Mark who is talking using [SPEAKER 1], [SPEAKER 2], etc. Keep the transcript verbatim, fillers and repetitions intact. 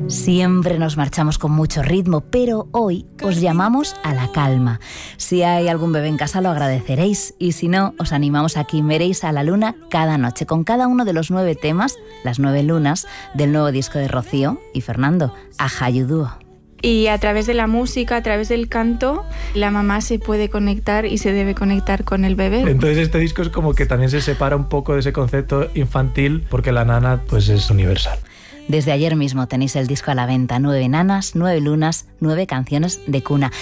[SPEAKER 1] Siempre nos marchamos con mucho ritmo, pero hoy os llamamos a la calma. Si hay algún bebé en casa lo agradeceréis, y si no, os animamos a que veréis a la luna cada noche con cada uno de los nueve temas, las nueve lunas, del nuevo disco de Rocío y Fernando, Ajayudúo.
[SPEAKER 2] Y a través de la música, a través del canto, la mamá se puede conectar y se debe conectar con el bebé.
[SPEAKER 3] Entonces este disco es como que también se separa un poco de ese concepto infantil, porque la nana pues es universal.
[SPEAKER 1] Desde ayer mismo tenéis el disco a la venta, nueve nanas, nueve lunas, nueve canciones de cuna.